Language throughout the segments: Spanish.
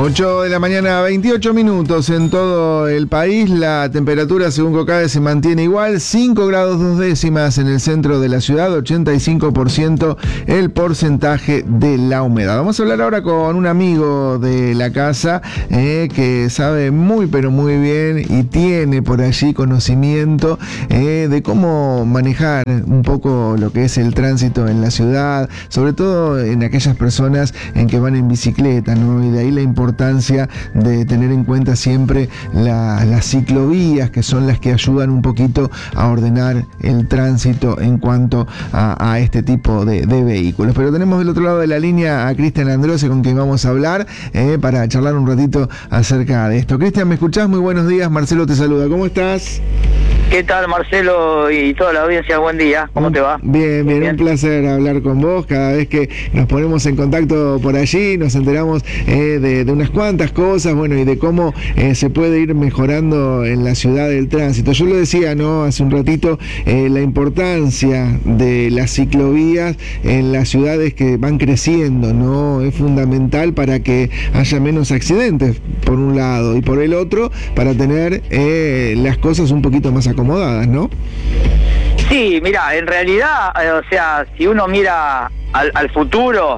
8 de la mañana, 28 minutos en todo el país. La temperatura, según COCADE, se mantiene igual, 5 grados 2 décimas en el centro de la ciudad, 85% el porcentaje de la humedad. Vamos a hablar ahora con un amigo de la casa que sabe muy pero muy bien y tiene por allí conocimiento de cómo manejar un poco lo que es el tránsito en la ciudad, sobre todo en aquellas personas en que van en bicicleta, ¿no? Y de ahí la importancia de tener en cuenta siempre las ciclovías, que son las que ayudan un poquito a ordenar el tránsito en cuanto a este tipo de vehículos. Pero tenemos del otro lado de la línea a Cristian Androse, con quien vamos a hablar para charlar un ratito acerca de esto. Cristian, ¿me escuchás? Muy buenos días, Marcelo te saluda. ¿Cómo estás? ¿Qué tal, Marcelo y toda la audiencia? Buen día, ¿cómo te va? Bien, un placer hablar con vos. Cada vez que nos ponemos en contacto por allí, nos enteramos de unas cuantas cosas, bueno, y de cómo se puede ir mejorando en la ciudad el tránsito. Yo lo decía, ¿no?, hace un ratito, la importancia de las ciclovías en las ciudades que van creciendo, ¿no? Es fundamental para que haya menos accidentes, por un lado, y por el otro, para tener las cosas un poquito más acomodadas, ¿no? Sí, mira, en realidad, o sea, si uno mira al futuro,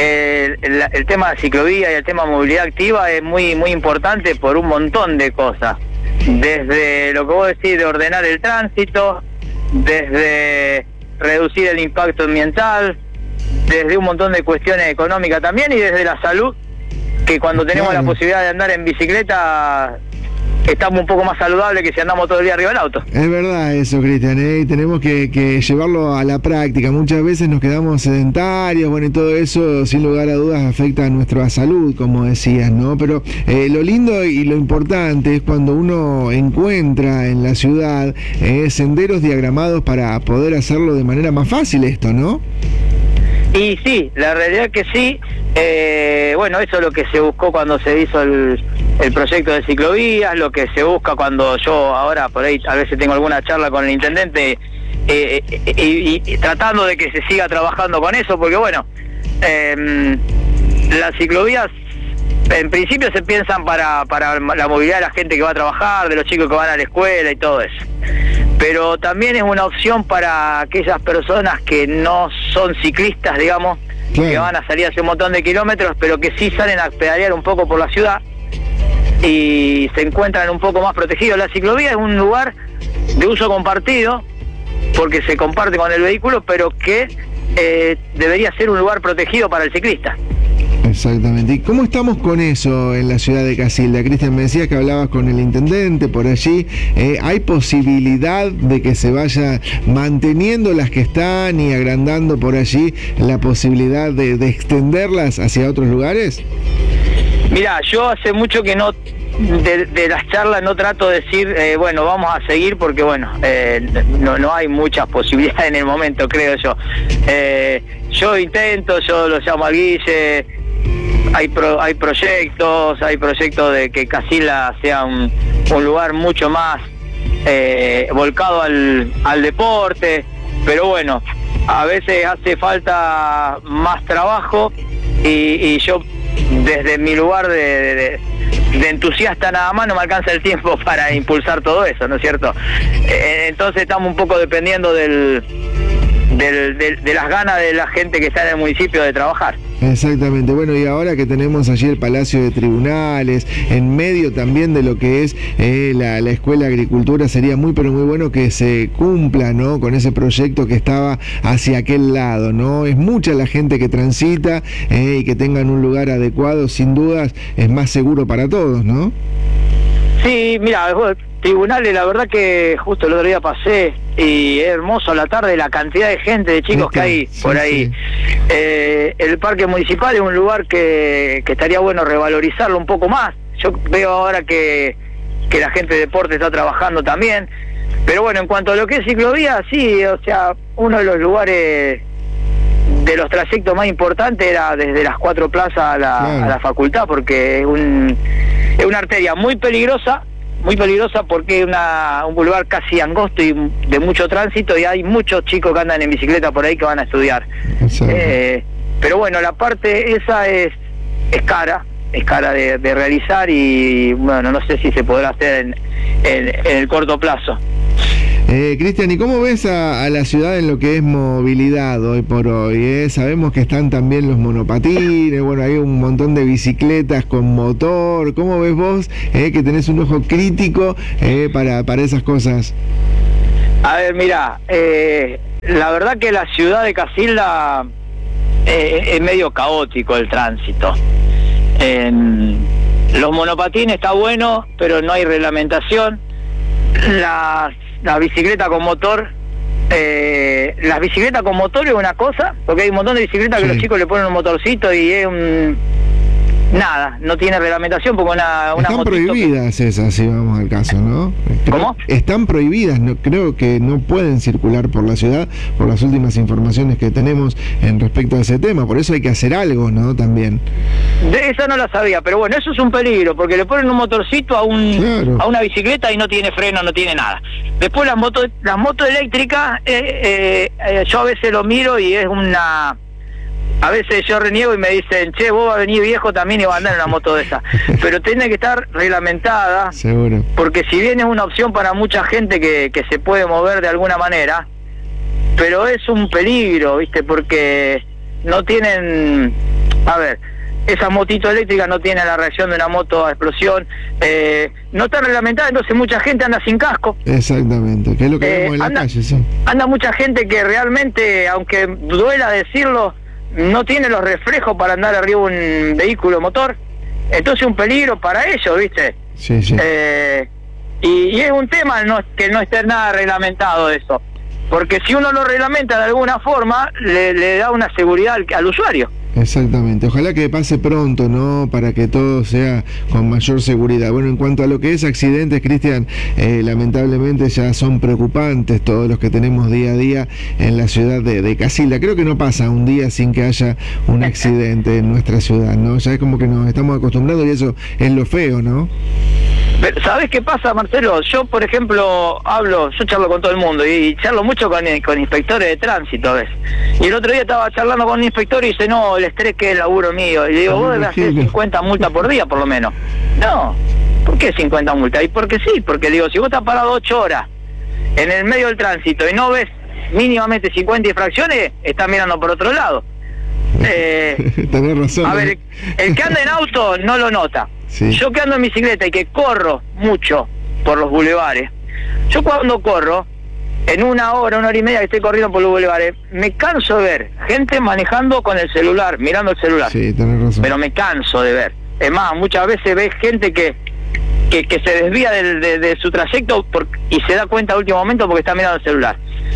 el tema de ciclovía y el tema de movilidad activa es muy importante por un montón de cosas. Desde lo que vos decís de ordenar el tránsito, desde reducir el impacto ambiental, desde un montón de cuestiones económicas también, y desde la salud, que cuando tenemos la posibilidad de andar en bicicleta estamos un poco más saludables que si andamos todo el día arriba del auto. Es verdad eso, Cristian, y tenemos que llevarlo a la práctica. Muchas veces nos quedamos sedentarios, bueno, y todo eso, sin lugar a dudas, afecta a nuestra salud, como decías, ¿no? Pero lo lindo y lo importante es cuando uno encuentra en la ciudad senderos diagramados para poder hacerlo de manera más fácil esto, ¿no? Y sí, la realidad que sí. Bueno, eso es lo que se buscó cuando se hizo el proyecto de ciclovías, lo que se busca cuando yo ahora por ahí a veces tengo alguna charla con el intendente y tratando de que se siga trabajando con eso, porque bueno, las ciclovías en principio se piensan para la movilidad de la gente que va a trabajar, de los chicos que van a la escuela y todo eso. Pero también es una opción para aquellas personas que no son ciclistas, digamos, que van a salir hace un montón de kilómetros, pero que sí salen a pedalear un poco por la ciudad y se encuentran un poco más protegidos. La ciclovía es un lugar de uso compartido, porque se comparte con el vehículo, pero que debería ser un lugar protegido para el ciclista. Exactamente. ¿Y cómo estamos con eso en la ciudad de Casilda? Cristian, me decías que hablabas con el intendente por allí. ¿Hay posibilidad de que se vaya manteniendo las que están y agrandando por allí la posibilidad de extenderlas hacia otros lugares? Mira, yo hace mucho que no, de las charlas no trato de decir, bueno, vamos a seguir, porque bueno, no hay muchas posibilidades en el momento, creo yo. Yo intento, yo lo llamo a Guille. Hay proyectos de que Casilda sea un lugar mucho más volcado al deporte, pero bueno, a veces hace falta más trabajo y yo desde mi lugar de entusiasta nada más no me alcanza el tiempo para impulsar todo eso, ¿no es cierto? Entonces estamos un poco dependiendo de las ganas de la gente que está en el municipio de trabajar. Exactamente. Bueno, y ahora que tenemos allí el Palacio de Tribunales, en medio también de lo que es la Escuela de Agricultura, sería muy pero muy bueno que se cumpla, ¿no?, con ese proyecto que estaba hacia aquel lado, ¿no? Es mucha la gente que transita y que tengan un lugar adecuado, sin dudas, es más seguro para todos, ¿no? Sí, mira, Tribunales, la verdad que justo el otro día pasé y es hermoso a la tarde la cantidad de gente, de chicos que hay por ahí. Sí. El parque municipal es un lugar que estaría bueno revalorizarlo un poco más. Yo veo ahora que la gente de deporte está trabajando también. Pero bueno, en cuanto a lo que es ciclovía, sí, o sea, uno de los lugares de los trayectos más importantes era desde las 4 plazas a la facultad, porque es una arteria muy peligrosa porque es un lugar casi angosto y de mucho tránsito, y hay muchos chicos que andan en bicicleta por ahí que van a estudiar. Pero bueno, la parte esa es cara, es cara de realizar y bueno, no sé si se podrá hacer en el corto plazo. Cristian, ¿y cómo ves a la ciudad en lo que es movilidad hoy por hoy? Sabemos que están también los monopatines, bueno, hay un montón de bicicletas con motor. ¿Cómo ves vos, que tenés un ojo crítico para esas cosas? A ver, mira, la verdad que la ciudad de Casilda es medio caótico el tránsito. Los monopatines está bueno, pero no hay reglamentación. La bicicleta con motor, las bicicletas con motor es una cosa, porque hay un montón de bicicletas que los chicos le ponen un motorcito y es nada, no tiene reglamentación porque una están prohibidas esas, si vamos al caso, ¿no? ¿Cómo? Están prohibidas, no, creo que no pueden circular por la ciudad por las últimas informaciones que tenemos en respecto a ese tema, por eso hay que hacer algo, ¿no? También. De esa no la sabía, pero bueno, eso es un peligro, porque le ponen un motorcito a una bicicleta y no tiene freno, no tiene nada. Después las motos eléctricas, yo a veces lo miro y es una... A veces yo reniego y me dicen, che, vos vas a venir viejo también y vas a andar en una moto de esa. Pero tiene que estar reglamentada. Seguro. Porque si bien es una opción para mucha gente que se puede mover de alguna manera, pero es un peligro, ¿viste? Porque no tienen... A ver, esas motitos eléctricas no tienen la reacción de una moto a explosión, no están reglamentadas, entonces mucha gente anda sin casco. Exactamente, que es lo que vemos en la calle, sí. Anda mucha gente que realmente, aunque duela decirlo, no tiene los reflejos para andar arriba de un vehículo motor, entonces es un peligro para ellos, ¿viste? Sí, sí. Y es un tema que no esté nada reglamentado eso, porque si uno lo reglamenta de alguna forma, le da una seguridad al usuario. Exactamente, ojalá que pase pronto, ¿no? Para que todo sea con mayor seguridad. Bueno, en cuanto a lo que es accidentes, Cristian, lamentablemente ya son preocupantes todos los que tenemos día a día en la ciudad de Casilda. Creo que no pasa un día sin que haya un accidente en nuestra ciudad, ¿no? Ya es como que nos estamos acostumbrados y eso es lo feo, ¿no? ¿Sabés qué pasa, Marcelo? Yo, por ejemplo, yo charlo con todo el mundo y charlo mucho con inspectores de tránsito, ¿ves? Y el otro día estaba charlando con un inspector y dice, no, el estrés que es el laburo mío. Y le digo, vos debes hacer 50 multas por día, por lo menos. No, ¿por qué 50 multas? Y porque sí, porque digo, si vos estás parado 8 horas en el medio del tránsito y no ves mínimamente 50 infracciones, estás mirando por otro lado. Tenés razón. A ver, el que anda en auto no lo nota. Sí. Yo que ando en bicicleta y que corro mucho por los bulevares, yo cuando corro, en una hora y media que estoy corriendo por los bulevares, me canso de ver gente manejando con el celular, mirando el celular. Sí, tenés razón. Pero me canso de ver. Es más, muchas veces ves gente que se desvía de su trayecto y se da cuenta al último momento porque está mirando el celular.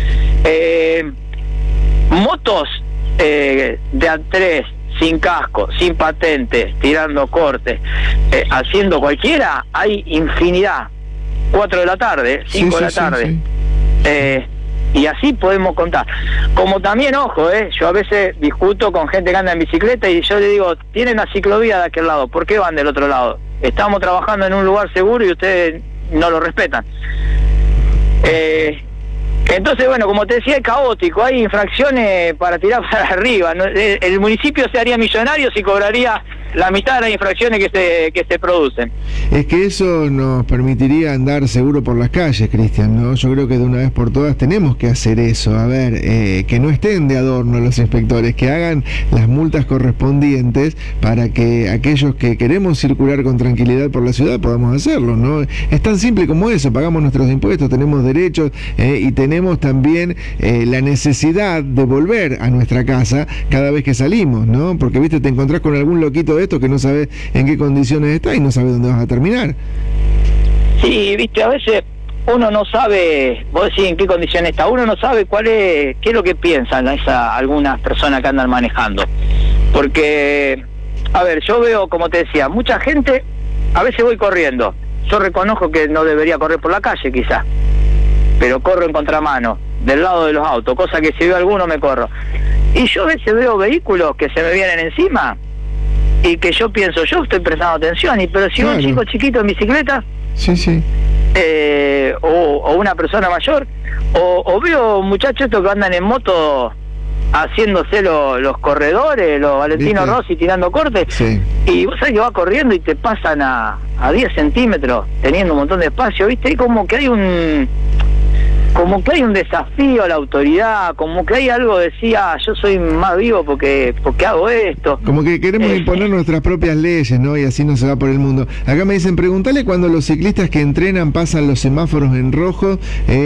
Motos de A3, sin casco, sin patente, tirando cortes, haciendo cualquiera, hay infinidad. 4 de la tarde, 5 de la tarde. Sí. Y así podemos contar. Como también, ojo, yo a veces discuto con gente que anda en bicicleta y yo le digo, tienen la ciclovía de aquel lado, ¿por qué van del otro lado? Estamos trabajando en un lugar seguro y ustedes no lo respetan. Entonces, bueno, como te decía, es caótico, hay infracciones para tirar para arriba, ¿no? El municipio se haría millonario si cobraría la mitad de las infracciones que se producen. Es que eso nos permitiría andar seguro por las calles, Cristian, ¿no? Yo creo que de una vez por todas tenemos que hacer eso, a ver, que no estén de adorno los inspectores, que hagan las multas correspondientes para que aquellos que queremos circular con tranquilidad por la ciudad podamos hacerlo, ¿no? Es tan simple como eso, pagamos nuestros impuestos, tenemos derechos y tenemos también la necesidad de volver a nuestra casa cada vez que salimos, ¿no? Porque, viste, te encontrás con algún loquito de esto que no sabes en qué condiciones está y no sabes dónde vas a terminar. Sí, viste, a veces uno no sabe, vos decís en qué condiciones está, uno no sabe qué es lo que piensan algunas personas que andan manejando. Porque, a ver, yo veo, como te decía, mucha gente, a veces voy corriendo, yo reconozco que no debería correr por la calle quizás, pero corro en contramano, del lado de los autos, cosa que si veo alguno me corro. Y yo a veces veo vehículos que se me vienen encima y que yo pienso, yo estoy prestando atención, pero si un chico chiquito en bicicleta, sí, sí. O una persona mayor, o veo muchachos estos que andan en moto haciéndose los corredores, los Valentino ¿Viste? Rossi tirando cortes, Sí. y vos sabés que va corriendo y te pasan a 10 centímetros, teniendo un montón de espacio, ¿viste? Y como que hay un desafío a la autoridad, como que hay algo, decía, yo soy más vivo porque hago esto. Como que queremos imponer nuestras propias leyes, ¿no? Y así no se va por el mundo. Acá me dicen, preguntale cuando los ciclistas que entrenan pasan los semáforos en rojo,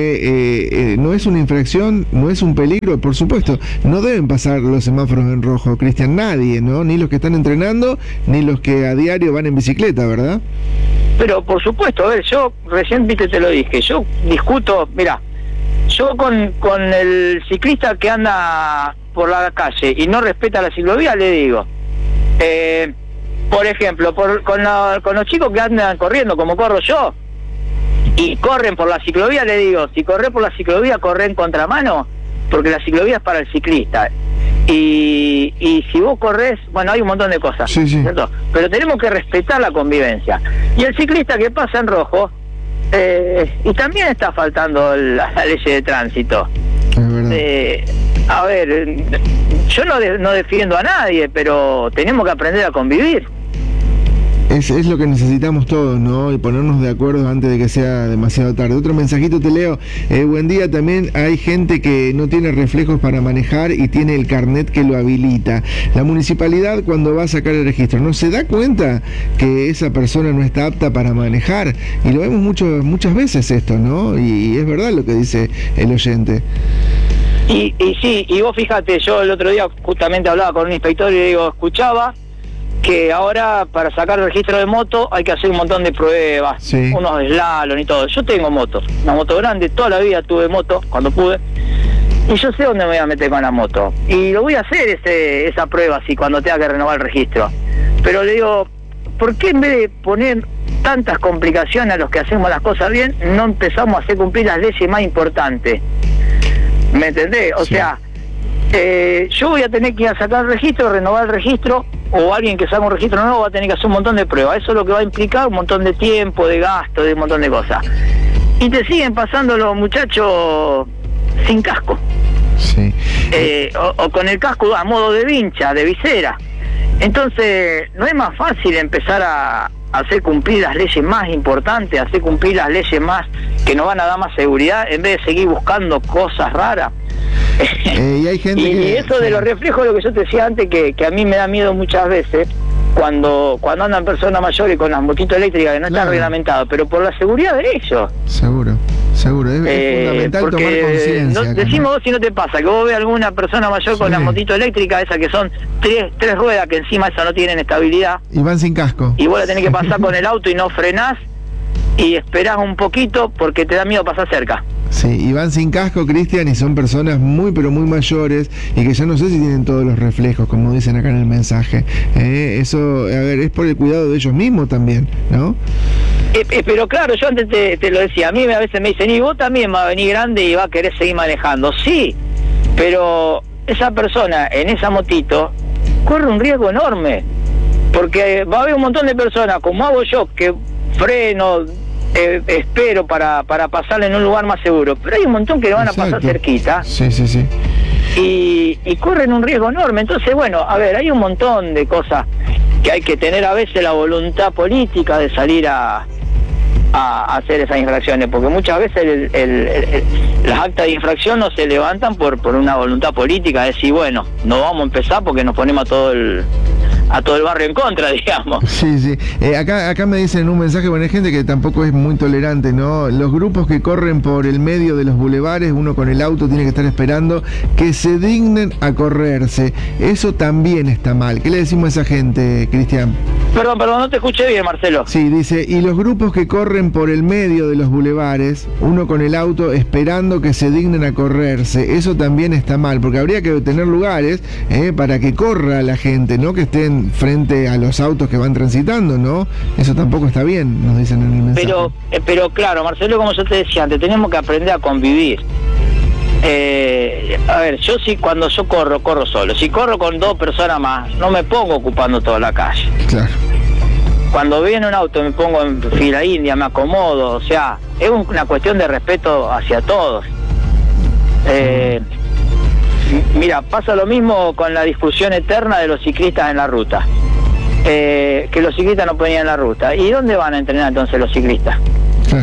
¿no es una infracción? ¿No es un peligro? Por supuesto, no deben pasar los semáforos en rojo, Cristian, nadie, ¿no? Ni los que están entrenando, ni los que a diario van en bicicleta, ¿verdad? Pero por supuesto, a ver, yo recién, viste, te lo dije, yo discuto, mira, yo con el ciclista que anda por la calle y no respeta la ciclovía, le digo, por ejemplo, con los chicos que andan corriendo como corro yo y corren por la ciclovía, le digo, si corres por la ciclovía, corre en contramano, porque la ciclovía es para el ciclista. Y si vos corres, bueno, hay un montón de cosas, sí, sí. ¿cierto? Pero tenemos que respetar la convivencia. Y el ciclista que pasa en rojo, y también está faltando la ley de tránsito. Es verdad. A ver, yo no defiendo a nadie, pero tenemos que aprender a convivir. Es lo que necesitamos todos, ¿no? Y ponernos de acuerdo antes de que sea demasiado tarde. Otro mensajito te leo. Buen día, también hay gente que no tiene reflejos para manejar y tiene el carnet que lo habilita. La municipalidad, cuando va a sacar el registro, no se da cuenta que esa persona no está apta para manejar. Y lo vemos muchas veces esto, ¿no? Y es verdad lo que dice el oyente. Y sí, y vos fíjate, yo el otro día justamente hablaba con un inspector y le digo, escuchaba que ahora para sacar el registro de moto hay que hacer un montón de pruebas, sí, unos slalom y todo. Yo tengo moto, una moto grande, toda la vida tuve moto cuando pude, y yo sé dónde me voy a meter con la moto, y lo voy a hacer esa prueba así cuando tenga que renovar el registro. Pero le digo, ¿por qué en vez de poner tantas complicaciones a los que hacemos las cosas bien, no empezamos a hacer cumplir las leyes más importantes? ¿Me entendés? O sea, yo voy a tener que ir a sacar el registro, renovar el registro, o alguien que saca un registro nuevo va a tener que hacer un montón de pruebas. Eso es lo que va a implicar un montón de tiempo, de gasto, de un montón de cosas. Y te siguen pasando los muchachos sin casco. Sí. O con el casco a modo de vincha, de visera. Entonces, ¿no es más fácil empezar a hacer cumplir las leyes más importantes, hacer cumplir las leyes más que nos van a dar más seguridad, en vez de seguir buscando cosas raras? Y hay gente y eso de los reflejos, lo que yo te decía antes, que a mí me da miedo muchas veces, cuando andan personas mayores con las motitos eléctricas que no están reglamentadas, pero por la seguridad de ellos. Seguro, es fundamental tomar conciencia. Decimos vos si no te pasa, que vos ves alguna persona mayor con la motito eléctrica, esa que son tres ruedas, que encima eso no tienen estabilidad. Y van sin casco. Y vos la tenés que pasar con el auto y no frenás, y esperás un poquito porque te da miedo pasar cerca. Sí, y van sin casco, Cristian, y son personas muy pero muy mayores y que ya no sé si tienen todos los reflejos, como dicen acá en el mensaje. Eso, a ver, es por el cuidado de ellos mismos también, ¿no? Pero claro, yo antes te lo decía, a mí a veces me dicen, y vos también vas a venir grande y vas a querer seguir manejando. Sí, pero esa persona en esa motito corre un riesgo enorme, porque va a haber un montón de personas, como hago yo, que freno, espero para pasarle en un lugar más seguro, pero hay un montón que lo van a pasar cerquita. Sí, sí, sí. Y corren un riesgo enorme. Entonces, bueno, a ver, hay un montón de cosas que hay que tener a veces la voluntad política de salir a hacer esas infracciones, porque muchas veces las actas de infracción no se levantan por una voluntad política, de decir, bueno, no vamos a empezar porque nos ponemos a todo el barrio en contra, digamos. Sí, sí. Acá me dicen en un mensaje, bueno, hay gente que tampoco es muy tolerante, ¿no? Los grupos que corren por el medio de los bulevares, uno con el auto tiene que estar esperando que se dignen a correrse. Eso también está mal. ¿Qué le decimos a esa gente, Cristian? Perdón, no te escuché bien, Marcelo. Sí, dice, y los grupos que corren por el medio de los bulevares, uno con el auto esperando que se dignen a correrse, eso también está mal, porque habría que tener lugares para que corra la gente, no que estén frente a los autos que van transitando, ¿no? Eso tampoco está bien, nos dicen en el mensaje. Pero claro, Marcelo, como yo te decía antes, tenemos que aprender a convivir. A ver, yo sí, cuando yo corro solo. Si corro con dos personas más, no me pongo ocupando toda la calle. Claro. Cuando viene un auto me pongo en fila india, me acomodo, o sea, es una cuestión de respeto hacia todos. Mira, pasa lo mismo con la discusión eterna de los ciclistas en la ruta. Que los ciclistas no ponían la ruta. ¿Y dónde van a entrenar entonces los ciclistas? Claro.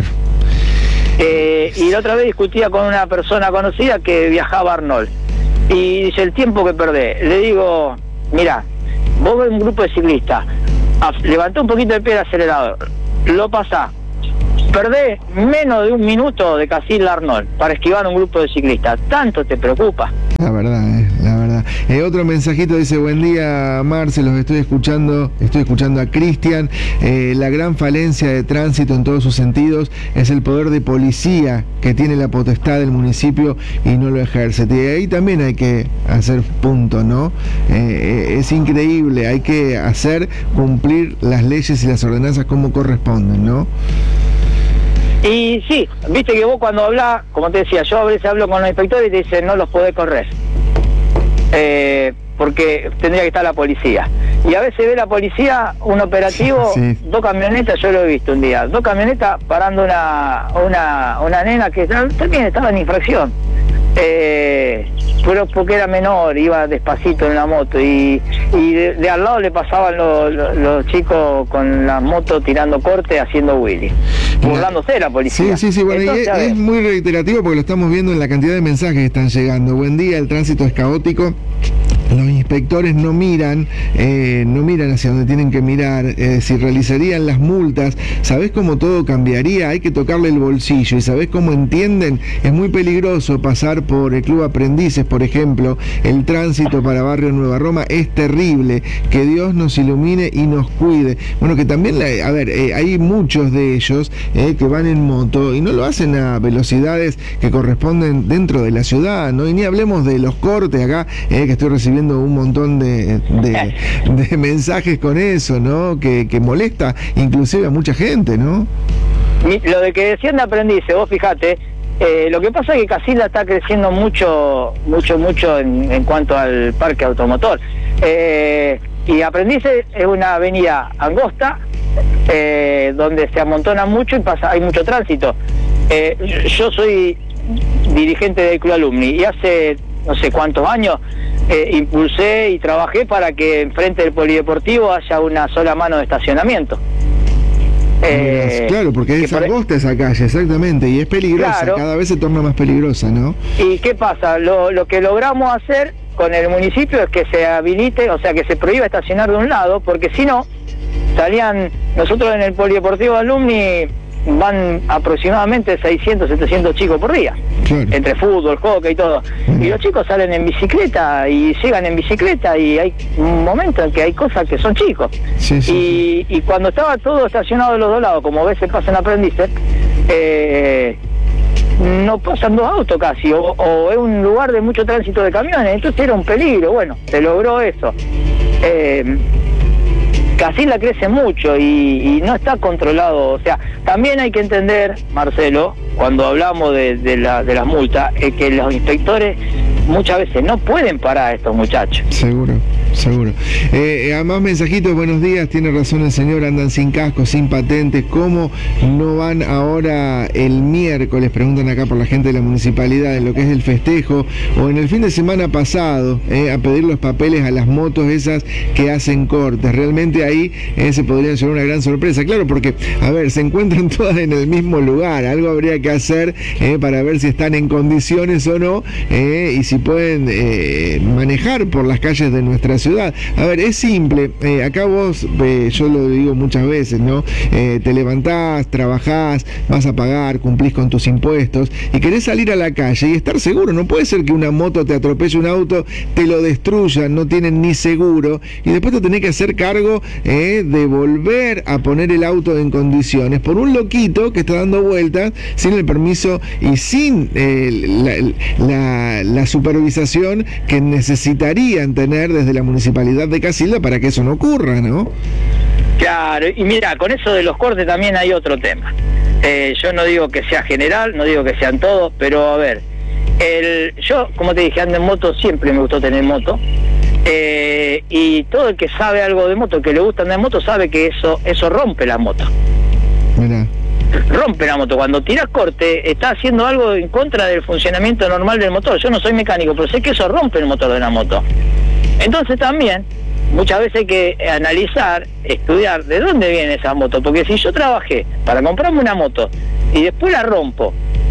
Y la otra vez discutía con una persona conocida que viajaba a Arnold. Y dice, el tiempo que perdés. Le digo, mira, vos ves un grupo de ciclistas, levantá un poquito el pie del acelerador, lo pasás, perdés menos de un minuto de Casilda Arnold para esquivar un grupo de ciclistas. ¿Tanto te preocupa? La verdad, la verdad. Otro mensajito dice, buen día, Marce, los estoy escuchando a Cristian. La gran falencia de tránsito en todos sus sentidos es el poder de policía que tiene la potestad del municipio y no lo ejerce. Y ahí también hay que hacer punto, ¿no? Es increíble, hay que hacer cumplir las leyes y las ordenanzas como corresponden, ¿no? Y sí, viste que vos cuando hablás, como te decía, yo a veces hablo con los inspectores y te dicen no los podés correr, porque tendría que estar la policía. Y a veces ve la policía un operativo, sí. 2 camionetas, yo lo he visto un día, 2 camionetas parando una nena que también estaba en infracción. Pero porque era menor, iba despacito en la moto y de al lado le pasaban los chicos con la moto tirando corte, haciendo wheelie, burlándose de la policía. Sí, bueno, entonces, es muy reiterativo porque lo estamos viendo en la cantidad de mensajes que están llegando. Buen día, el tránsito es caótico. Los inspectores no miran hacia donde tienen que mirar, si realizarían las multas, ¿sabés cómo todo cambiaría? Hay que tocarle el bolsillo, y ¿sabés cómo entienden? Es muy peligroso pasar por el Club Aprendices, por ejemplo, el tránsito para Barrio Nueva Roma es terrible, que Dios nos ilumine y nos cuide. Bueno, que también, hay muchos de ellos que van en moto y no lo hacen a velocidades que corresponden dentro de la ciudad, ¿no? Y ni hablemos de los cortes acá, que estoy recibiendo un montón de mensajes con eso, ¿no? Que molesta inclusive a mucha gente, ¿no? Lo de que decían de Aprendices, vos fijate, lo que pasa es que Casilda está creciendo mucho en cuanto al parque automotor. Y Aprendices es una avenida angosta, donde se amontona mucho y hay mucho tránsito. Yo soy dirigente del Club Alumni y hace no sé cuántos años impulsé y trabajé para que enfrente del polideportivo haya una sola mano de estacionamiento. Claro, porque es angosta esa calle, exactamente, y es peligrosa, claro. Cada vez se torna más peligrosa, ¿no? ¿Y qué pasa? Lo que logramos hacer con el municipio es que se habilite, o sea, que se prohíba estacionar de un lado, porque si no, nosotros en el polideportivo Alumni van aproximadamente 600, 700 chicos por día, claro. Entre fútbol, hockey y todo. Y los chicos salen en bicicleta y llegan en bicicleta y hay un momento en que hay cosas que son chicos. Sí. Y cuando estaba todo estacionado de los dos lados, como a veces pasa en Aprendices, no pasan 2 autos casi, o es un lugar de mucho tránsito de camiones, entonces era un peligro. Bueno, se logró eso. Casilda crece mucho y no está controlado, o sea, también hay que entender, Marcelo, cuando hablamos de las multas, que los inspectores muchas veces no pueden parar a estos muchachos. Seguro. Además, mensajitos, buenos días, tiene razón el señor, andan sin casco, sin patentes, ¿cómo no van ahora el miércoles? Preguntan acá por la gente de la municipalidad, en lo que es el festejo, o en el fin de semana pasado, a pedir los papeles a las motos esas que hacen cortes. Realmente ahí se podría llevar una gran sorpresa, claro, porque, se encuentran todas en el mismo lugar, algo habría que hacer para ver si están en condiciones o no, y si pueden manejar por las calles de nuestra ciudad. Es simple, acá vos, yo lo digo muchas veces, ¿no? Te levantás, trabajás, vas a pagar, cumplís con tus impuestos y querés salir a la calle y estar seguro. No puede ser que una moto te atropelle un auto, te lo destruya, no tienen ni seguro y después te tenés que hacer cargo de volver a poner el auto en condiciones por un loquito que está dando vueltas sin el permiso y sin la supervisación que necesitarían tener desde la municipalidad de Casilda para que eso no ocurra, ¿no? Claro, y mira, con eso de los cortes también hay otro tema. Yo no digo que sea general, no digo que sean todos, pero yo, como te dije, ando en moto, siempre me gustó tener moto. Y todo el que sabe algo de moto, que le gusta andar en moto, sabe que eso rompe la moto. Mirá. rompe la moto. Cuando tirás corte, está haciendo algo en contra del funcionamiento normal del motor. Yo no soy mecánico, pero sé que eso rompe el motor de la moto. Entonces también, muchas veces hay que analizar, estudiar de dónde viene esa moto, porque si yo trabajé para comprarme una moto y después la rompo,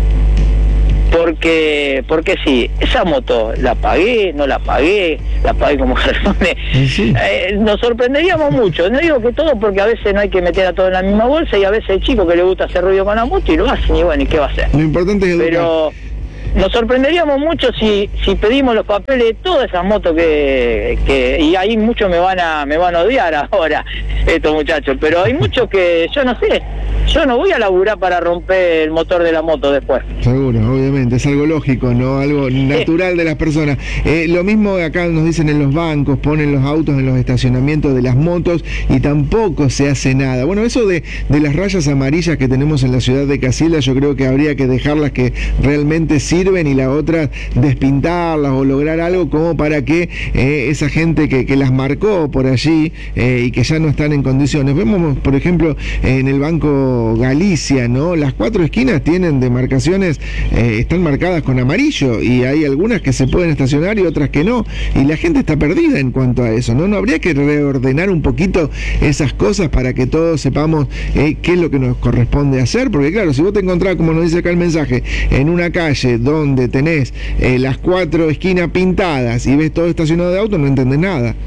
porque sí, esa moto la pagué, no la pagué como corresponde, sí. Nos sorprenderíamos mucho. No digo que todo, porque a veces no hay que meter a todo en la misma bolsa, y a veces hay chicos que le gusta hacer ruido con la moto y lo hacen, y bueno, ¿y qué va a hacer? Lo importante es educar. Pero nos sorprenderíamos mucho si pedimos los papeles de todas esas motos que y ahí muchos me van a odiar ahora, estos muchachos, pero hay muchos que yo no sé. Yo no voy a laburar para romper el motor de la moto después. Seguro, obviamente, es algo lógico, ¿no? Algo natural de las personas. Lo mismo acá nos dicen en los bancos, ponen los autos en los estacionamientos de las motos y tampoco se hace nada. Bueno, eso de las rayas amarillas que tenemos en la ciudad de Casilda, yo creo que habría que dejarlas que realmente sirven, y la otra despintarlas o lograr algo como para que esa gente que las marcó por allí y que ya no están en condiciones. Vemos, por ejemplo, en el Banco Galicia, ¿no? Las 4 esquinas tienen demarcaciones, están marcadas con amarillo, y hay algunas que se pueden estacionar y otras que no, y la gente está perdida en cuanto a eso, ¿no? ¿No habría que reordenar un poquito esas cosas para que todos sepamos qué es lo que nos corresponde hacer? Porque claro, si vos te encontrás, como nos dice acá el mensaje, en una calle donde tenés las 4 esquinas pintadas y ves todo estacionado de auto, no entendés nada.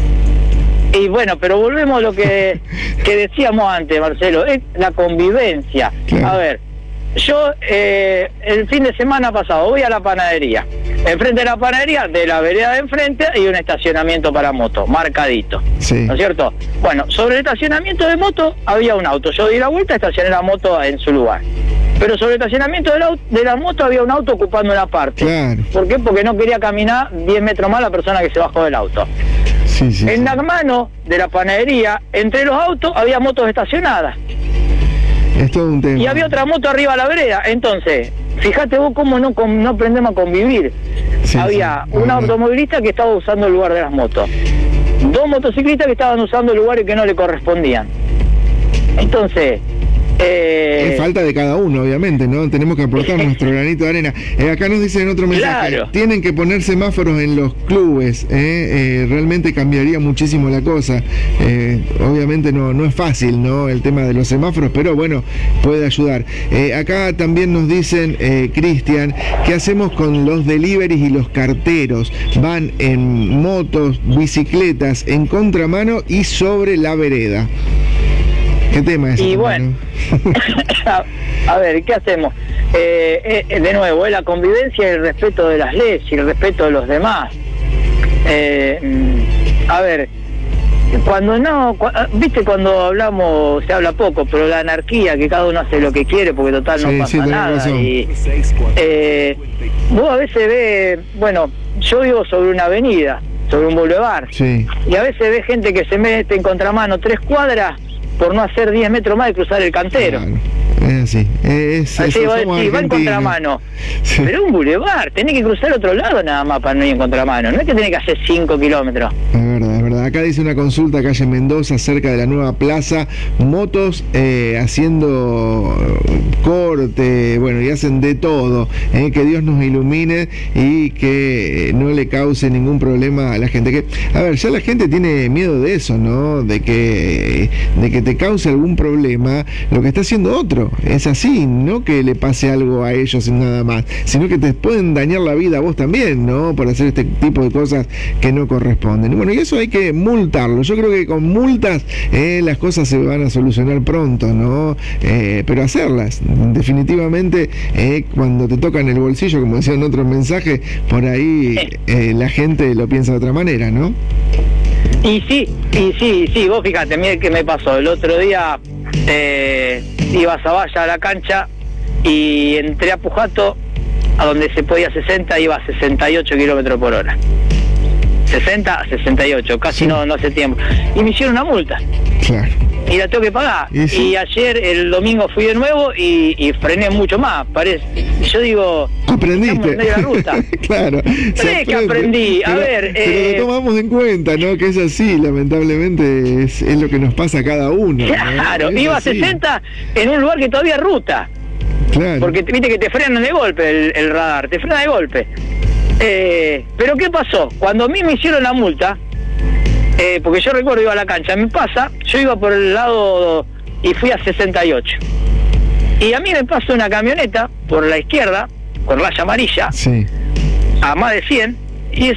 Y bueno, pero volvemos a lo que decíamos antes, Marcelo, es la convivencia. Claro. A ver, yo el fin de semana pasado voy a la panadería. Enfrente de la panadería, de la vereda de enfrente, hay un estacionamiento para moto, marcadito. Sí. ¿No es cierto? Bueno, sobre el estacionamiento de moto había un auto. Yo di la vuelta, estacioné la moto en su lugar. Pero sobre el estacionamiento de la moto había un auto ocupando una parte. Claro. ¿Por qué? Porque no quería caminar 10 metros más la persona que se bajó del auto. Sí, sí, en la mano de la panadería, entre los autos, había motos estacionadas. Es todo un tema. Y había otra moto arriba a la vereda. Entonces, fíjate vos cómo no aprendemos a convivir. Sí, había un automovilista que estaba usando el lugar de las motos. 2 motociclistas que estaban usando lugares que no le correspondían. Entonces... es falta de cada uno, obviamente, ¿no? Tenemos que aportar nuestro granito de arena. Acá nos dicen en otro mensaje, claro, tienen que poner semáforos en los clubes, realmente cambiaría muchísimo la cosa. Obviamente no es fácil, ¿no? El tema de los semáforos, pero bueno, puede ayudar. Acá también nos dicen, Cristian, ¿qué hacemos con los deliveries y los carteros? Van en motos, bicicletas, en contramano y sobre la vereda. ¿Qué tema es? Y bueno, a ver, ¿qué hacemos? De nuevo, la convivencia y el respeto de las leyes y el respeto de los demás. A ver, viste, cuando hablamos, se habla poco, pero la anarquía, que cada uno hace lo que quiere porque total no pasa nada. Y, vos a veces ves, bueno, yo vivo sobre una avenida, sobre un bulevar, sí, y a veces ves gente que se mete en contramano 3 cuadras por no hacer 10 metros más de cruzar el cantero. Claro. Es así. Así va en contramano. Sí. Pero un bulevar, tenés que cruzar otro lado nada más para no ir en contramano. No es que tenés que hacer 5 kilómetros. Es verdad, es verdad. Acá dice una consulta, calle Mendoza, cerca de la nueva plaza. Motos haciendo corte, bueno, y hacen de todo. Que Dios nos ilumine y que no le cause ningún problema a la gente. Que, a ver, ya la gente tiene miedo de eso, ¿no? De que te cause algún problema lo que está haciendo otro. Es así, no que le pase algo a ellos nada más, sino que te pueden dañar la vida a vos también, ¿no? Por hacer este tipo de cosas que no corresponden. Y bueno, y eso hay que multarlo. Yo creo que con multas las cosas se van a solucionar pronto, ¿no? Pero hacerlas, definitivamente, cuando te tocan el bolsillo, como decía en otro mensaje, por ahí la gente lo piensa de otra manera, ¿no? Y sí, vos fíjate, mira qué me pasó. El otro día ibas a Valla a la cancha y entré a Pujato, a donde se podía 60, iba a 68 kilómetros por hora. 60 a 68, casi sí. no hace tiempo. Y me hicieron una multa. Claro. y la tengo que pagar. Y ayer, el domingo, fui de nuevo y frené mucho más, parece. Yo digo, aprendiste. En la ruta. Claro. Es que aprendí, pero lo tomamos en cuenta, ¿no? Que es así, lamentablemente es lo que nos pasa a cada uno. Claro, ¿no? iba a 60 en un lugar que todavía es ruta. Claro. Porque viste que te frenan de golpe el radar, te frena de golpe. Pero ¿qué pasó? Cuando a mí me hicieron la multa, porque yo recuerdo iba a la cancha, me pasa, yo iba por el lado y fui a 68. Y a mí me pasa una camioneta por la izquierda, con raya amarilla, sí, a más de 100, y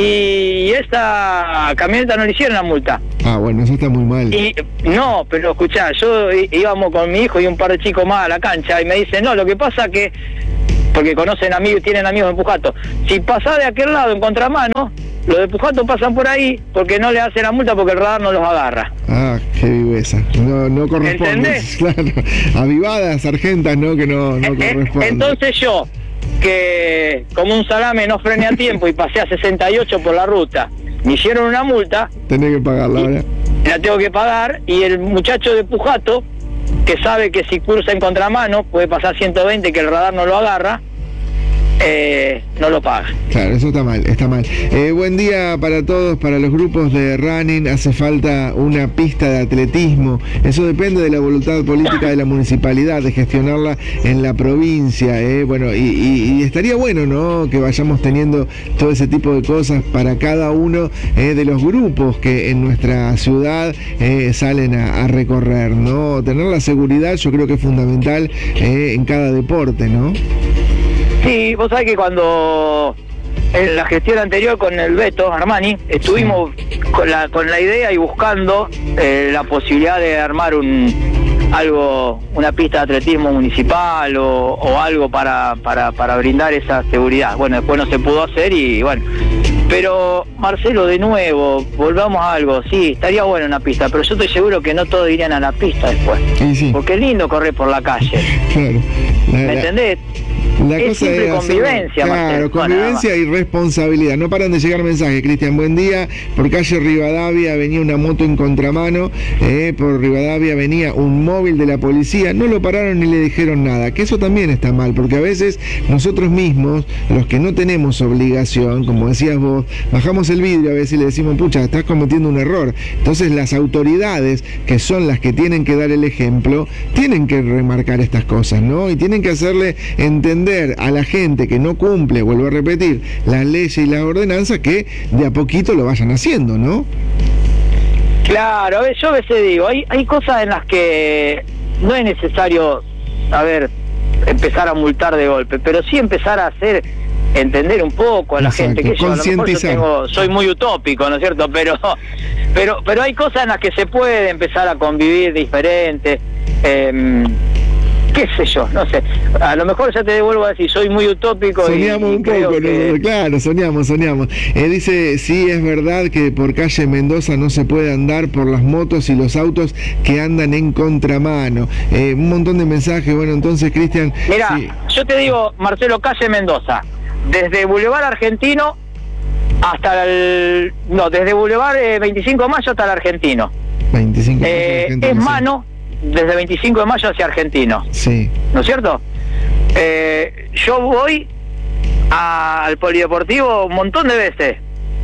esta camioneta no le hicieron la multa. Ah, bueno, eso está muy mal. Y no, pero escuchá, yo íbamos con mi hijo y un par de chicos más a la cancha y me dicen, no, lo que pasa que, porque conocen amigos, tienen amigos de Pujato, si pasás de aquel lado en contramano, los de Pujato pasan por ahí porque no le hacen la multa porque el radar no los agarra. Ah, qué viveza. No corresponde. ¿Entendés? Claro. Avivadas, sargentas, ¿no? Que no corresponde. Entonces yo, que como un salame no frené a tiempo y pasé a 68 por la ruta, me hicieron una multa. Tenés que pagarla, ¿verdad? La tengo que pagar, y el muchacho de Pujato, que sabe que si cursa en contramano puede pasar 120, que el radar no lo agarra, no lo paga. Claro, eso está mal, está mal. Buen día para todos, para los grupos de running. Hace falta una pista de atletismo. Eso depende de la voluntad política de la municipalidad, de gestionarla en la provincia. Bueno, y estaría bueno, ¿no? Que vayamos teniendo todo ese tipo de cosas para cada uno de los grupos que en nuestra ciudad salen a recorrer, ¿no? Tener la seguridad yo creo que es fundamental en cada deporte, ¿no? Sí, vos sabés que cuando en la gestión anterior con el Beto Armani estuvimos con la idea y buscando la posibilidad de armar una pista de atletismo municipal o algo para brindar esa seguridad. Bueno, después no se pudo hacer y bueno. Pero Marcelo, de nuevo, volvamos a algo, sí, estaría bueno una pista, pero yo estoy seguro que no todos irían a la pista después. Sí. Porque es lindo correr por la calle. Claro. ¿Me entendés? La es cosa siempre es convivencia, claro, Marcelo. convivencia y responsabilidad. No paran de llegar mensajes, Cristian. Buen día. Por calle Rivadavia venía una moto en contramano. Por Rivadavia venía un móvil de la policía. No lo pararon ni le dijeron nada. Que eso también está mal, porque a veces nosotros mismos, los que no tenemos obligación, como decías vos, bajamos el vidrio a veces y le decimos, pucha, estás cometiendo un error. Entonces las autoridades, que son las que tienen que dar el ejemplo, tienen que remarcar estas cosas, ¿no? Y tienen que hacerle entender a la gente que no cumple, vuelvo a repetir, las leyes y las ordenanzas, que de a poquito lo vayan haciendo, ¿no? Claro, yo a veces digo, hay cosas en las que no es necesario, empezar a multar de golpe, pero sí empezar a hacer entender un poco a la gente, que yo a lo mejor soy muy utópico, ¿no es cierto? Pero hay cosas en las que se puede empezar a convivir diferente. Qué sé yo, no sé, a lo mejor ya te vuelvo a decir, soy muy utópico. Soñamos un poco, que... claro, soñamos. Dice, sí, es verdad que por calle Mendoza no se puede andar por las motos y los autos que andan en contramano. Un montón de mensajes. Bueno, entonces, Cristian... Mira, sí. Yo te digo, Marcelo, calle Mendoza, desde Boulevard Argentino hasta desde Boulevard 25 de Mayo hasta el Argentino. 25 de Mayo, Argentino, es mano... Desde 25 de Mayo hacia Argentino. Sí. ¿No es cierto? Yo voy al polideportivo un montón de veces.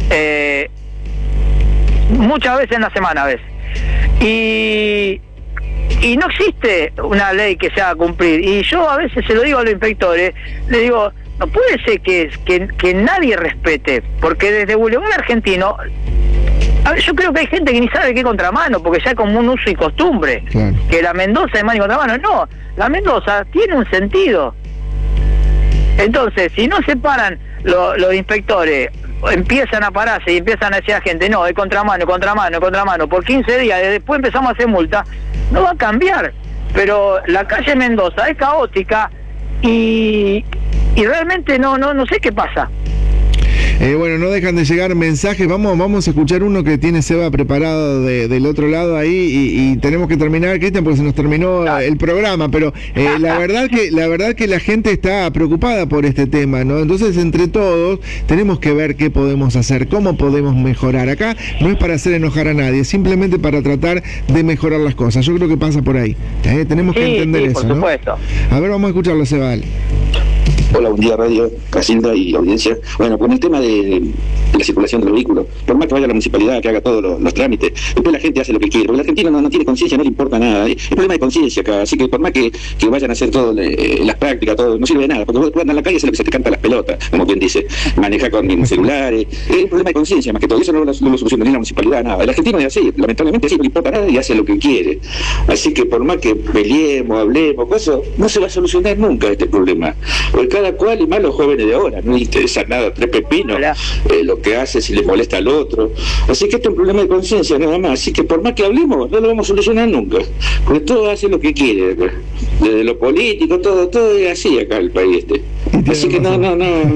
Muchas veces en la semana, ¿ves? Y no existe una ley que se haga cumplir. Y yo a veces se lo digo a los inspectores, le digo, no puede ser que nadie respete, porque desde Boulevard Argentino... yo creo que hay gente que ni sabe qué contramano, porque ya es como un uso y costumbre. Claro. Que la Mendoza es mano y contramano. No, la Mendoza tiene un sentido. Entonces, si no se paran los inspectores, empiezan a pararse y empiezan a decir a la gente, no, es contramano, por 15 días, después empezamos a hacer multa, no va a cambiar. Pero la calle Mendoza es caótica y realmente no sé qué pasa. Bueno, no dejan de llegar mensajes. Vamos a escuchar uno que tiene Seba preparado del otro lado ahí y tenemos que terminar, Cristian, porque se nos terminó el programa. Pero la verdad que la gente está preocupada por este tema, ¿no? Entonces, entre todos, tenemos que ver qué podemos hacer, cómo podemos mejorar. Acá no es para hacer enojar a nadie, simplemente para tratar de mejorar las cosas. Yo creo que pasa por ahí. Tenemos que entender eso, por supuesto. ¿No? A ver, vamos a escucharlo, Seba. Hola, buen día Radio, Casilda y audiencia. Bueno, con el tema de la circulación de los vehículos, por más que vaya a la municipalidad, que haga todos los trámites, después la gente hace lo que quiere, porque el argentino no tiene conciencia, no le importa nada. Es problema de conciencia acá, así que por más que vayan a hacer todo, las prácticas, todo, no sirve de nada, porque vos andar en la calle, es lo que se te canta las pelotas, como quien dice, maneja con mismos celulares, es un problema de conciencia, más que todo, eso no lo soluciona ni la municipalidad, nada. El argentino es así, lamentablemente sí, no le importa nada y hace lo que quiere. Así que por más que peleemos, hablemos, cosas, no se va a solucionar nunca este problema, porque cada cual, y más los jóvenes de ahora, no le interesa nada, tres pepinos, lo que hace si le molesta al otro. Así que este es un problema de conciencia nada más. Así que por más que hablemos, no lo vamos a solucionar nunca, porque todo hace lo que quiere acá. Desde lo político, todo es así acá el país este. Así que no.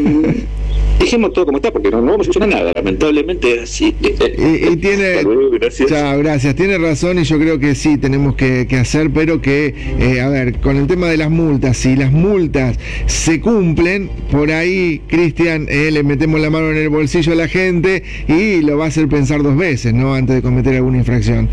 Dejemos todo como está, porque no vamos a solucionar nada, lamentablemente es así. Y tiene... Gracias. Chao, gracias. Tiene razón y yo creo que sí, tenemos que hacer, pero que, a ver, con el tema de las multas, si las multas se cumplen, por ahí, Cristian, le metemos la mano en el bolsillo a la gente y lo va a hacer pensar dos veces, ¿no? Antes de cometer alguna infracción.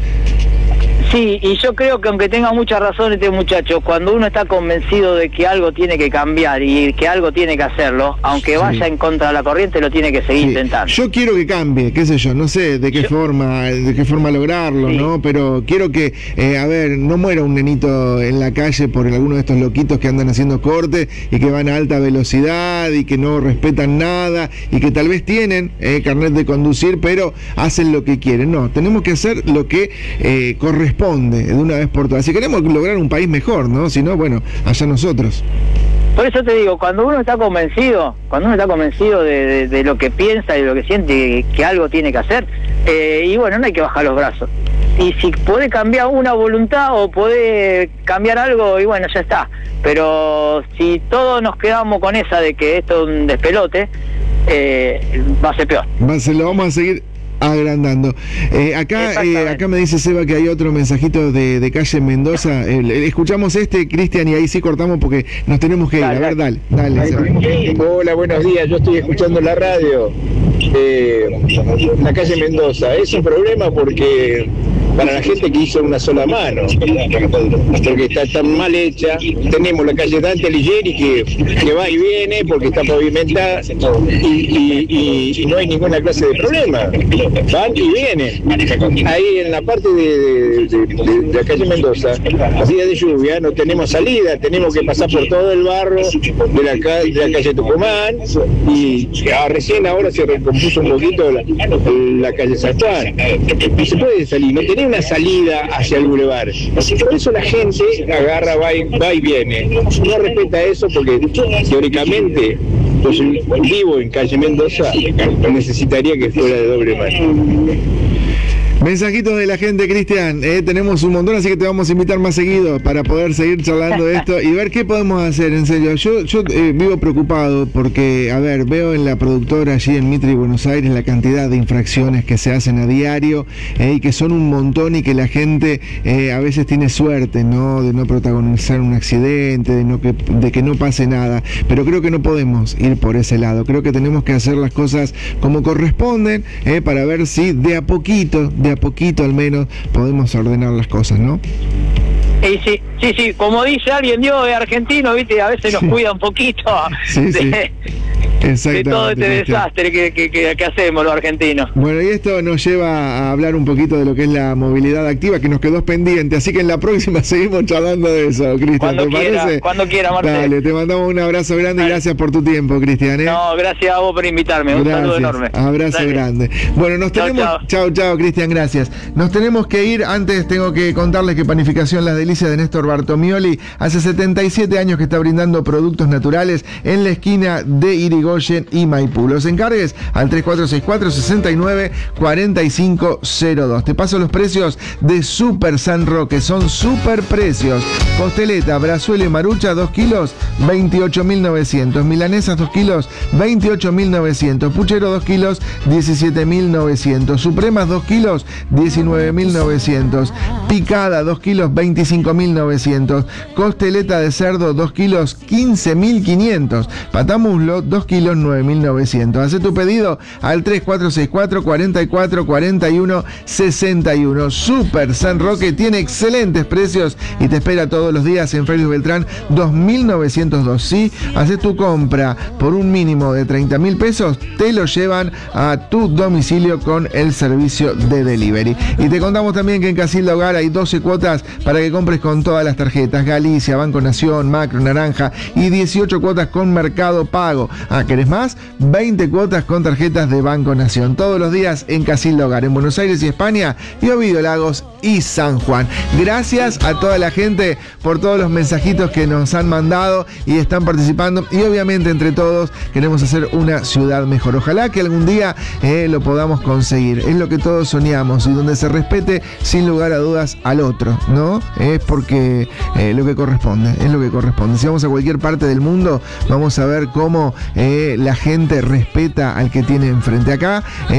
Sí, y yo creo que aunque tenga mucha razón este muchacho, cuando uno está convencido de que algo tiene que cambiar y que algo tiene que hacerlo, aunque vaya en contra de la corriente, lo tiene que seguir intentando. Yo quiero que cambie, qué sé yo, no sé de qué forma lograrlo, ¿no? Pero quiero que, a ver, no muera un nenito en la calle por alguno de estos loquitos que andan haciendo cortes y que van a alta velocidad y que no respetan nada y que tal vez tienen carnet de conducir, pero hacen lo que quieren. No, tenemos que hacer lo que corresponde de una vez por todas. Si queremos lograr un país mejor, ¿no? Si no, bueno, allá nosotros. Por eso te digo, cuando uno está convencido de lo que piensa y de lo que siente que algo tiene que hacer, y bueno, no hay que bajar los brazos. Y si puede cambiar una voluntad o puede cambiar algo, y bueno, ya está. Pero si todos nos quedamos con esa de que esto es un despelote, va a ser peor. Lo vamos a seguir agrandando. Acá me dice Seba que hay otro mensajito de calle Mendoza. Escuchamos Cristian, y ahí sí cortamos porque nos tenemos que ir. A ver, dale. Seba. Hola, buenos días. Yo estoy escuchando la radio. La calle Mendoza. Es un problema porque para la gente que hizo una sola mano, porque está tan mal hecha. Tenemos la calle Dante Alighieri que va y viene porque está pavimentada y no hay ninguna clase de problema. Van y vienen. Ahí en la parte de la calle Mendoza, los días de lluvia no tenemos salida, tenemos que pasar por todo el barro de la calle Tucumán y recién ahora se recompuso un poquito la calle San Juan. No se puede salir, no tenemos una salida hacia el bulevar. Por eso la gente agarra, va y viene. No respeta eso porque teóricamente, pues vivo en calle Mendoza, necesitaría que fuera de doble mano. Mensajitos de la gente, Cristian, tenemos un montón, así que te vamos a invitar más seguido para poder seguir charlando de esto y ver qué podemos hacer, en serio. Yo vivo preocupado porque, a ver, veo en la productora allí en Mitre y Buenos Aires la cantidad de infracciones que se hacen a diario y que son un montón y que la gente a veces tiene suerte, ¿no? De no protagonizar un accidente, de que no pase nada, pero creo que no podemos ir por ese lado. Creo que tenemos que hacer las cosas como corresponden para ver si de a poquito al menos podemos ordenar las cosas, ¿no? Sí, como dice alguien, Dios es argentino, ¿viste? A veces nos cuida un poquito de todo este desastre que hacemos los argentinos. Bueno, y esto nos lleva a hablar un poquito de lo que es la movilidad activa, que nos quedó pendiente, así que en la próxima seguimos charlando de eso, Cristian, ¿te parece? Cuando quiera, Marcelo. Dale, te mandamos un abrazo grande y gracias por tu tiempo, Cristian. No, gracias a vos por invitarme, un saludo enorme. Abrazo grande. Bueno, nos tenemos... Chao, Cristian, gracias. Nos tenemos que ir, antes tengo que contarles que Panificación Las Delicias de Néstor Bartomioli hace 77 años que está brindando productos naturales en la esquina de Irigoyen Irigoyen y Maipú. Los encargues al 3464-694502. Te paso los precios de Super San Roque, son super precios. Costeleta, brazuelo y marucha 2 kilos, 28.900. Milanesas 2 kilos, 28.900. Puchero 2 kilos, 17.900. Supremas 2 kilos, 19.900. Picada 2 kilos, 25.900. Costeleta de cerdo 2 kilos, 15.500. Patamuslo 2 kilos, 9.900. Haz tu pedido al 3464-4441-61. Super San Roque tiene excelentes precios y te espera todos los días en Félix Beltrán 2902. Si haces tu compra por un mínimo de 30.000 pesos, te lo llevan a tu domicilio con el servicio de delivery. Y te contamos también que en Casilda Hogar hay 12 cuotas para que compres con todas las tarjetas: Galicia, Banco Nación, Macro, Naranja, y 18 cuotas con Mercado Pago. ¿Querés más? 20 cuotas con tarjetas de Banco Nación. Todos los días en Casilda Hogar, en Buenos Aires y España, y Ovidio Lagos y San Juan. Gracias a toda la gente por todos los mensajitos que nos han mandado y están participando, y obviamente entre todos queremos hacer una ciudad mejor. Ojalá que algún día lo podamos conseguir. Es lo que todos soñamos, y donde se respete sin lugar a dudas al otro, ¿no? Es porque lo que corresponde, es lo que corresponde. Si vamos a cualquier parte del mundo, vamos a ver cómo la gente respeta al que tiene enfrente. Acá